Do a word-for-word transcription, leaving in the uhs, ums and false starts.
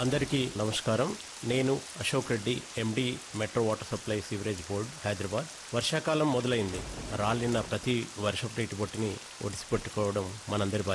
అందరికీ నమస్కారం. నేను అశోక్ రెడ్డి, ఎండి, metro water supply sewerage board, Hyderabad. వర్షాకాలం మొదలైంది. రాలిన ప్రతి వర్షపు నీటి బొట్టుని ఒడిసి పెట్టుకోవడం మనందరి బాధ్యత.